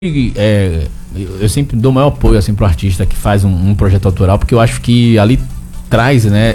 Eu sempre dou maior apoio assim, pro artista que faz um projeto autoral, porque eu acho que ali traz, né,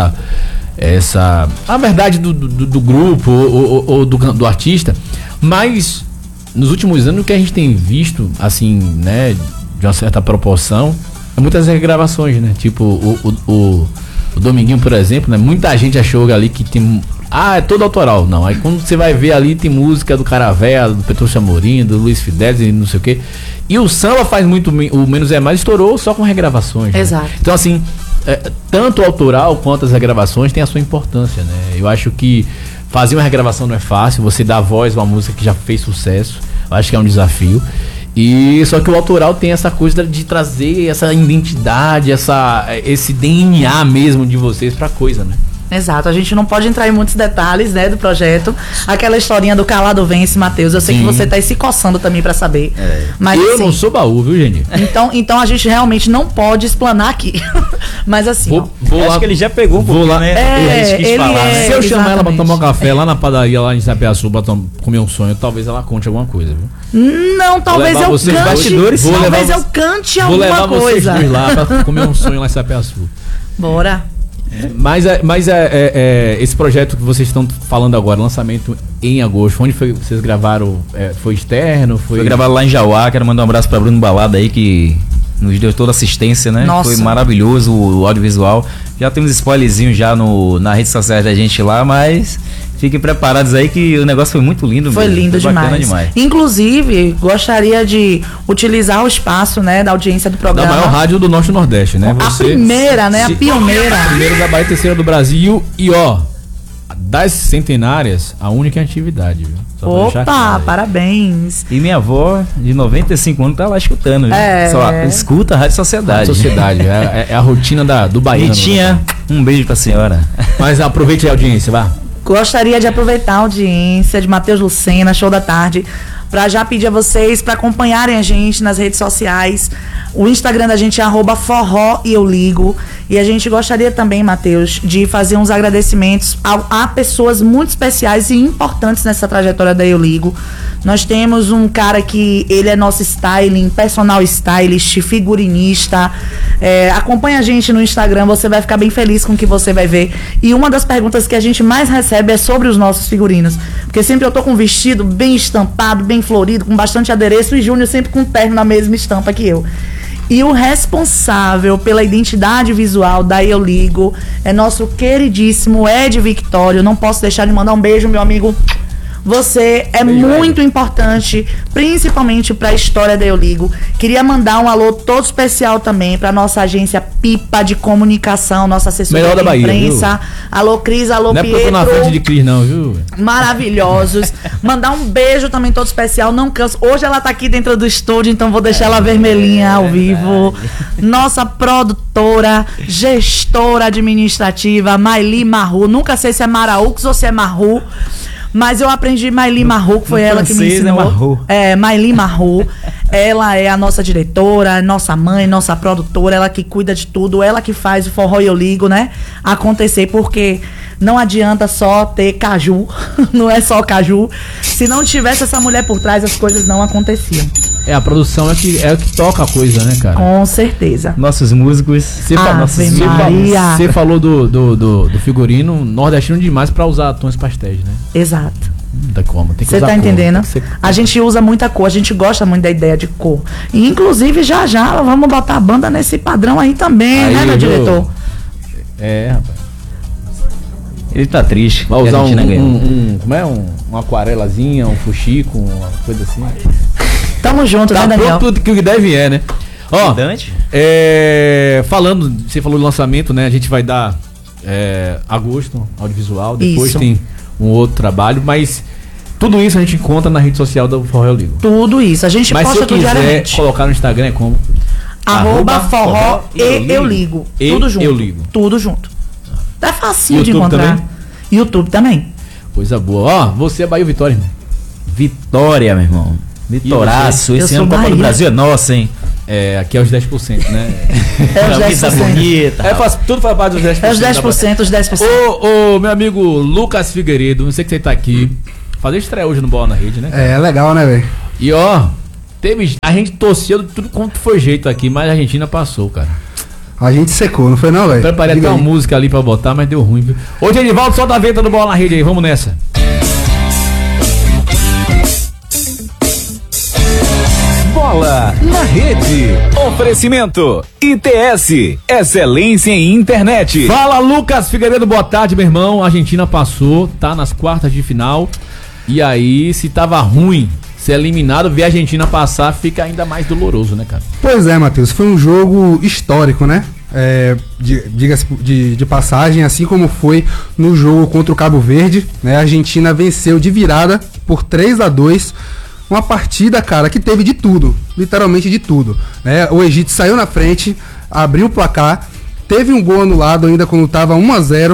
a verdade do grupo ou do artista, mas nos últimos anos o que a gente tem visto, assim, né, de uma certa proporção, é muitas regravações, né, tipo o Dominguinho, por exemplo, né, muita gente achou ali que tem... é todo autoral. Não, aí quando você vai ver ali tem música do Caravela, do Petrúcio Amorim, do Luiz Fidelis e não sei o que. E o samba faz muito, o Menos é Mais estourou só com regravações. Exato. Né? Então assim, tanto o autoral quanto as regravações tem a sua importância, né? Eu acho que fazer uma regravação não é fácil, você dá voz a uma música que já fez sucesso, eu acho que é um desafio. E só que o autoral tem essa coisa de trazer essa identidade, esse DNA mesmo de vocês pra coisa, né? Exato, a gente não pode entrar em muitos detalhes, né, do projeto. Aquela historinha do calado vence, Matheus. Eu sei que você tá aí se coçando também pra saber. Mas, eu assim, não sou baú, viu, gente? Então a gente realmente não pode explanar aqui. Mas assim, acho que ele já pegou um pouquinho, né? Se eu chamar ela pra tomar um café lá na padaria, lá em Isapeaçu, pra comer um sonho, talvez ela conte alguma coisa, viu? Não, talvez eu cante. Talvez eu cante alguma coisa. Vou levar vocês dois lá pra comer um sonho lá em Isapeaçu. Bora. Mas esse projeto que vocês estão falando agora, lançamento em agosto, onde foi vocês gravaram? Foi externo? Foi gravado lá em Jauá. Quero mandar um abraço pra Bruno Balada aí, que nos deu toda a assistência, né? Nossa. Foi maravilhoso o audiovisual. Já tem uns spoilerzinhos já na rede social da gente lá, mas fiquem preparados aí que o negócio foi muito lindo. Foi mesmo. lindo Bacana demais. Inclusive, gostaria de utilizar o espaço, né, da audiência do programa. Da maior rádio do Norte e Nordeste, né? A primeira, né? A pioneira. A primeira da Bahia, terceira do Brasil e, das centenárias, a única em atividade, viu? Opa, parabéns. E minha avó, de 95 anos, tá lá escutando, viu? Só escuta a Rádio Sociedade. Rádio Sociedade, é a rotina do baiano. Ritinha, um beijo pra senhora. Mas aproveite a audiência, vá. Gostaria de aproveitar a audiência de Matheus Lucena, Show da Tarde, para já pedir a vocês para acompanharem a gente nas redes sociais. O Instagram da gente é @forró-e-eu-ligo. E a gente gostaria também, Matheus, de fazer uns agradecimentos a pessoas muito especiais e importantes nessa trajetória da Eu Ligo. Nós temos um cara que ele é nosso styling, personal stylist, figurinista. Acompanha a gente no Instagram, você vai ficar bem feliz com o que você vai ver. E uma das perguntas que a gente mais recebe é sobre os nossos figurinos. Porque sempre eu tô com um vestido bem estampado, bem florido, com bastante adereço, e Júnior sempre com um terno na mesma estampa que eu. E o responsável pela identidade visual da Eu Ligo é nosso queridíssimo Ed Victório. Não posso deixar de mandar um beijo, meu amigo. Você é muito importante, principalmente para a história da Eu Ligo. Queria mandar um alô todo especial também para nossa agência Pipa de Comunicação, nossa assessoria de imprensa. Viu? Alô Cris, alô Pietro. Não é porque eu tô na frente de Cris não, viu? Maravilhosos. Mandar um beijo também todo especial, não canso. Hoje ela tá aqui dentro do estúdio, então vou deixar ela vermelhinha ao vivo. Nossa produtora, gestora administrativa, Maili Marru. Nunca sei se é Maraúx ou se é Marru. Mas eu aprendi Maili Marru, que foi ela que me ensinou. Maili Marru. Ela é a nossa diretora, nossa mãe, nossa produtora, ela que cuida de tudo, ela que faz o Forró e Eu Ligo, né, acontecer, porque não adianta só ter caju, não é só caju. Se não tivesse essa mulher por trás, as coisas não aconteciam. A produção é o que toca a coisa, né, cara? Com certeza. Nossos músicos. Você falou do figurino nordestino demais pra usar tons pastéis, né? Exato. Não tem como, tem que usar cor. Você tá entendendo? Ser... A gente usa muita cor, a gente gosta muito da ideia de cor. E inclusive já vamos botar a banda nesse padrão aí também, né, meu diretor? Rapaz. Ele tá triste. Vai usar uma aquarelazinha, um fuxico, uma coisa assim. Tamo junto, tá, né, Daniel? Tudo que deve né? Falando, você falou do lançamento, né? A gente vai dar agosto, audiovisual, depois isso. Tem um outro trabalho, mas tudo isso a gente encontra na rede social do Forró Eu Ligo. Tudo isso, a gente posta tudo diariamente. Mas se quiser colocar no Instagram é como? @forró e eu ligo. Tudo junto. Eu ligo. Tudo junto. É facinho de YouTube encontrar. Também? YouTube também. Coisa boa. Você é Bahia ou Vitória, irmão? Vitória, meu irmão. Vitoraço. Esse ano a Copa do Brasil é nossa, hein? Aqui é os 10%, né? É os 10%. Bonita. Tudo faz parte dos 10%. É os 10%, os 10%. Ô, meu amigo Lucas Figueiredo, não sei que você tá aqui. Fazer estreia hoje no Bola na Rede, né? É legal, né, velho? E A gente torceu tudo quanto foi jeito aqui, mas a Argentina passou, cara. A gente secou, não foi não, velho? Preparei até uma música ali pra botar, mas deu ruim, viu? Ô, Genivaldo, solta a venta do Bola na Rede aí, vamos nessa. Bola na Rede. Oferecimento ITS, excelência em internet. Fala, Lucas Figueiredo, boa tarde, meu irmão. A Argentina passou, tá nas quartas de final. E aí, se tava ruim ser eliminado, ver a Argentina passar fica ainda mais doloroso, né, cara? Pois é, Matheus, foi um jogo histórico, né? Diga-se de passagem, assim como foi no jogo contra o Cabo Verde, né? A Argentina venceu de virada por 3-2. Uma partida, cara, que teve de tudo, literalmente de tudo, né? O Egito saiu na frente, abriu o placar, teve um gol anulado ainda quando estava 1-0,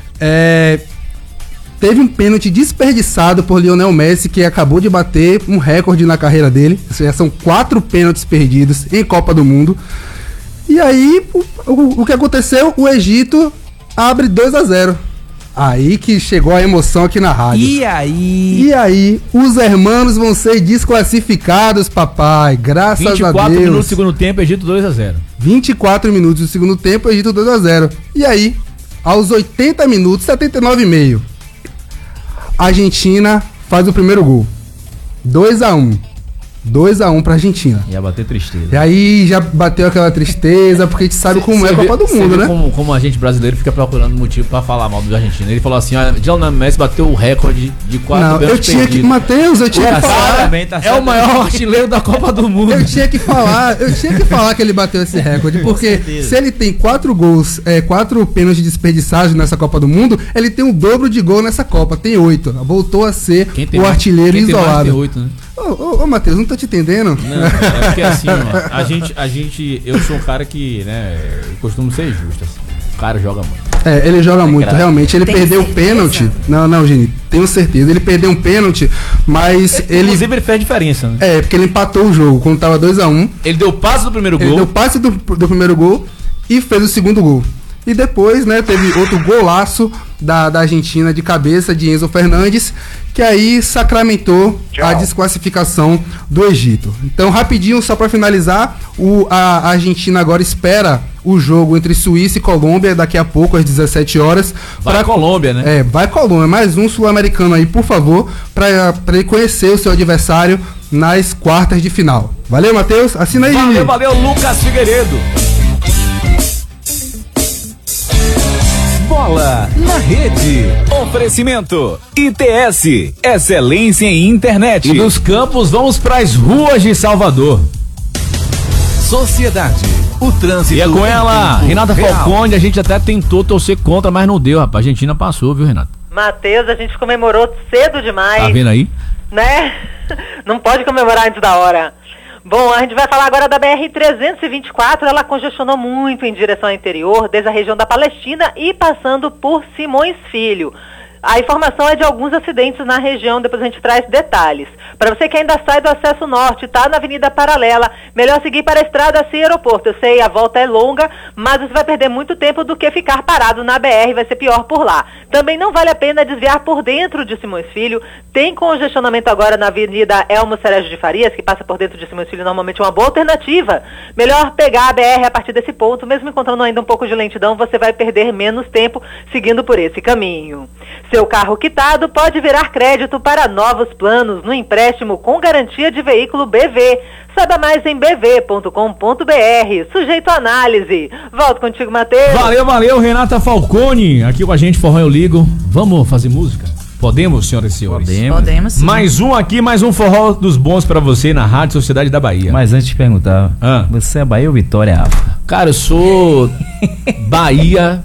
teve um pênalti desperdiçado por Lionel Messi, que acabou de bater um recorde na carreira dele. São 4 pênaltis perdidos em Copa do Mundo. E aí, o que aconteceu? O Egito abre 2-0. Aí que chegou a emoção aqui na rádio. E aí, os hermanos vão ser desclassificados, papai. Graças a Deus. 24 minutos do segundo tempo, Egito 2-0. 24 minutos do segundo tempo, Egito 2-0. E aí, aos 80 minutos, 79,5. A Argentina faz o primeiro gol. 2-1. 2-1 pra Argentina. Ia bater tristeza. E aí já bateu aquela tristeza, porque a gente sabe como é a Copa do Mundo, né? Como a gente brasileiro fica procurando motivo pra falar mal do Argentina. Ele falou assim: olha, Lionel Messi bateu o recorde de 4 Não, eu tinha que. Matheus, eu tinha que falar. É o maior artilheiro da Copa do Mundo. Eu tinha que falar que ele bateu esse recorde, porque se ele tem 4 gols, 4 pênaltis desperdiçados nessa Copa do Mundo, ele tem o dobro de gol nessa Copa, tem 8. Voltou a ser o artilheiro isolado. Tem 8, né? Ô, Matheus, não tô te entendendo. Não, é porque assim, ó, a gente, eu sou um cara que, né, eu costumo ser justo, assim. O cara joga muito. Ele joga muito, realmente. Ele perdeu o pênalti. Não, Gini, tenho certeza. Ele perdeu um pênalti, mas Inclusive, ele fez diferença, né? Porque ele empatou o jogo quando tava 2-1. Ele deu o passe do primeiro gol. Ele deu o passe do primeiro gol e fez o segundo gol. E depois, né, teve outro golaço da Argentina de cabeça de Enzo Fernandes, que aí sacramentou a desclassificação do Egito. Então, rapidinho, só para finalizar, a Argentina agora espera o jogo entre Suíça e Colômbia daqui a pouco, às 17 horas. Vai Colômbia, né? Vai Colômbia. Mais um sul-americano aí, por favor, para ele conhecer o seu adversário nas quartas de final. Valeu, Matheus. Assina aí. Valeu, Lucas Figueiredo. Bola na Rede. Oferecimento ITS, excelência em internet. E dos campos vamos para as ruas de Salvador. Sociedade, o trânsito. E é com ela, Renata Falcone. A gente até tentou torcer contra, mas não deu, rapaz. A Argentina passou, viu, Renata? Matheus, a gente comemorou cedo demais. Tá vendo aí? Né? Não pode comemorar antes da hora. Bom, a gente vai falar agora da BR-324, ela congestionou muito em direção ao interior, desde a região da Palestina e passando por Simões Filho. A informação é de alguns acidentes na região, depois a gente traz detalhes. Para você que ainda sai do acesso norte, está na Avenida Paralela, melhor seguir para a estrada sem aeroporto. Eu sei, a volta é longa, mas você vai perder muito tempo do que ficar parado na BR, vai ser pior por lá. Também não vale a pena desviar por dentro de Simões Filho. Tem congestionamento agora na Avenida Elmo Cerejo de Farias, que passa por dentro de Simões Filho, normalmente é uma boa alternativa. Melhor pegar a BR a partir desse ponto, mesmo encontrando ainda um pouco de lentidão, você vai perder menos tempo seguindo por esse caminho. Seu carro quitado pode virar crédito para novos planos no empréstimo com garantia de veículo BV. Saiba mais em bv.com.br. Sujeito a análise. Volto contigo, Matheus. Valeu, Renata Falcone. Aqui com a gente, Forró Eu Ligo. Vamos fazer música? Podemos, senhoras e senhores? Podemos sim. Mais um forró dos bons pra você na Rádio Sociedade da Bahia. Mas antes de te perguntar, você é Bahia ou Vitória, Rafa? Cara, eu sou Bahia.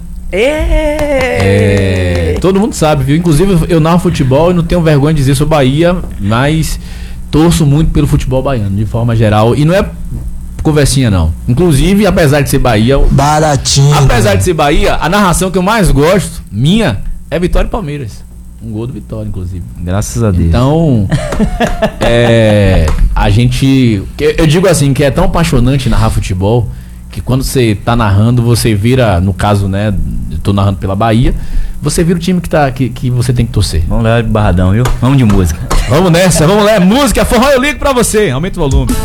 Todo mundo sabe, viu? Inclusive eu narro futebol e não tenho vergonha de dizer sou Bahia, mas torço muito pelo futebol baiano, de forma geral. E não é conversinha, não. Inclusive, apesar de ser Bahia... Baratinho. Apesar de ser Bahia, a narração que eu mais gosto, minha, é Vitória e Palmeiras. Um gol do Vitória, inclusive. Graças a Deus. Então, a gente... Eu digo assim, que é tão apaixonante narrar futebol, que quando você tá narrando, você vira, no caso, né, eu tô narrando pela Bahia, você vira o time que você tem que torcer. Vamos lá de Barradão, viu? Vamos de música. Vamos nessa, vamos lá, música, forró eu ligo pra você, aumenta o volume.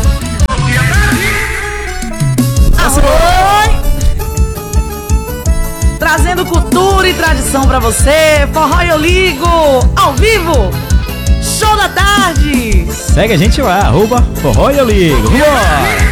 Trazendo cultura e tradição pra você, Forró eu ligo, ao vivo, show da tarde. Segue a gente lá, @forró eu ligo. Vambora!